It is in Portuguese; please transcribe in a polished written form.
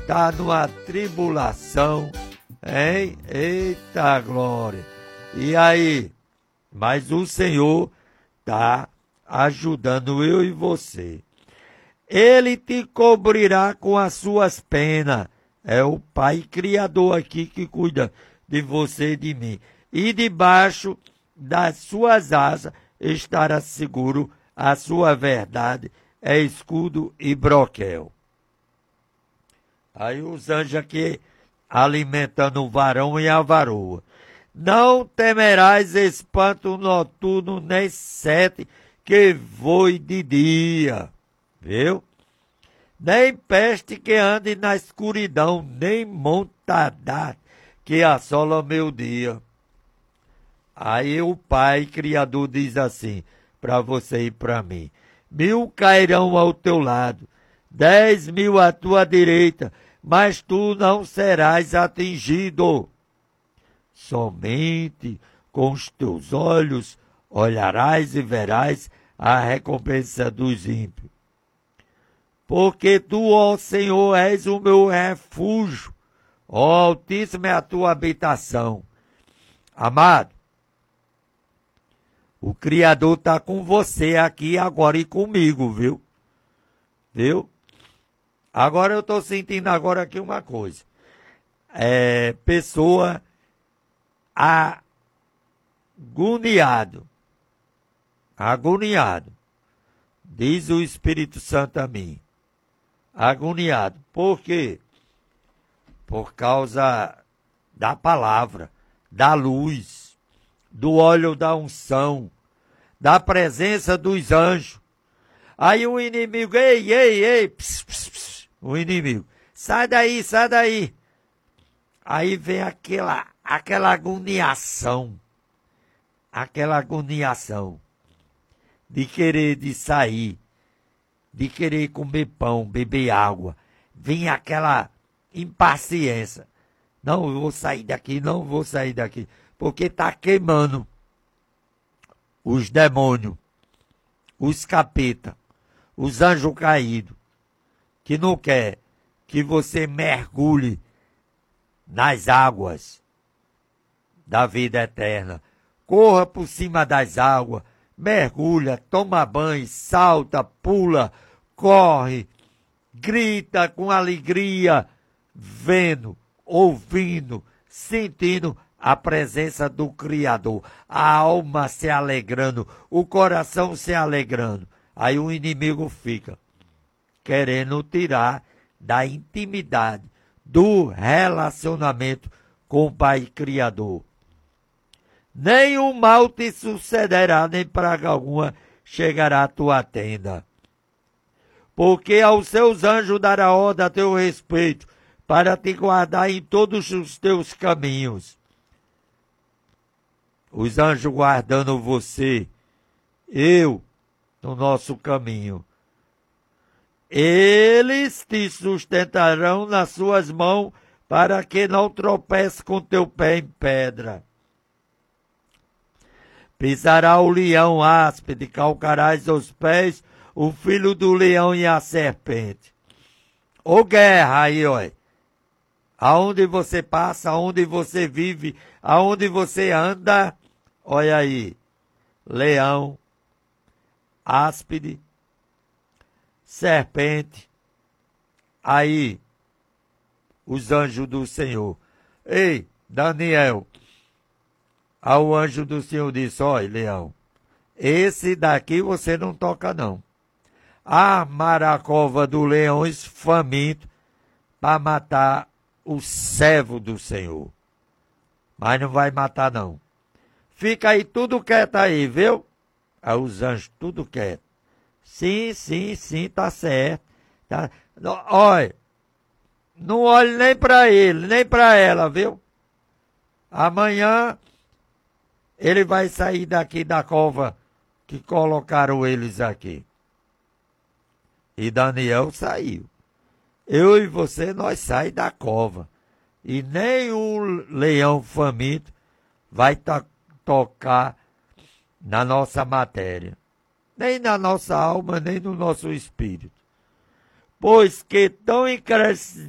tá numa tribulação, hein? Eita glória! E aí? Mas o Senhor tá ajudando eu e você. Ele te cobrirá com as suas penas. É o Pai Criador aqui que cuida de você e de mim. E debaixo das suas asas estará seguro. A sua verdade é escudo e broquel. Aí os anjos aqui alimentando o varão e a varoa. Não temerás espanto noturno, nem sete que voe de dia. Viu? Nem peste que ande na escuridão, nem montadar que assola meu dia. Aí o Pai Criador diz assim, para você e para mim: 1000 cairão ao teu lado, 10.000 à tua direita, mas tu não serás atingido. Somente com os teus olhos olharás e verás a recompensa dos ímpios. Porque tu, ó Senhor, és o meu refúgio, ó Altíssimo é a tua habitação. Amado, o Criador está com você aqui agora e comigo, viu? Viu? Agora eu estou sentindo agora aqui uma coisa. Pessoa agoniado. Diz o Espírito Santo a mim. Agoniado. Por quê? Por causa da palavra, da luz, do óleo da unção, da presença dos anjos. Aí o inimigo, ei, o inimigo, sai daí. Aí vem aquela agoniação de querer de sair, de querer comer pão, beber água. Vem aquela impaciência. Não, eu vou sair daqui, porque está queimando os demônios, os capeta, os anjos caídos, que não quer que você mergulhe nas águas da vida eterna. Corra por cima das águas, mergulha, toma banho, salta, pula, corre, grita com alegria, vendo, ouvindo, sentindo a presença do Criador, a alma se alegrando, o coração se alegrando. Aí o inimigo fica querendo tirar da intimidade, do relacionamento com o Pai Criador. Nenhum mal te sucederá, nem praga alguma chegará à tua tenda. Porque aos seus anjos dará ordem a teu respeito, para te guardar em todos os teus caminhos. Os anjos guardando você, eu, no nosso caminho. Eles te sustentarão nas suas mãos, para que não tropece com teu pé em pedra. Pisará o leão áspide, calcarás os pés, o filho do leão e a serpente. Ô guerra aí, ó. Aonde você passa, aonde você vive, aonde você anda, olha aí. Leão, áspide, serpente. Aí, os anjos do Senhor. Ei, Daniel. Ao anjo do Senhor disse: olha, leão, esse daqui você não toca não. Armará a cova do leões faminto para matar o servo do Senhor. Mas não vai matar não. Fica aí tudo quieto aí, viu? Aí os anjos tudo quieto. Sim, tá certo. Tá. Olha, não olhe nem para ele, nem para ela, viu? Amanhã ele vai sair daqui da cova que colocaram eles aqui. E Daniel saiu. Eu e você, nós saímos da cova. E nem um leão faminto vai tocar na nossa matéria. Nem na nossa alma, nem no nosso espírito. Pois que tão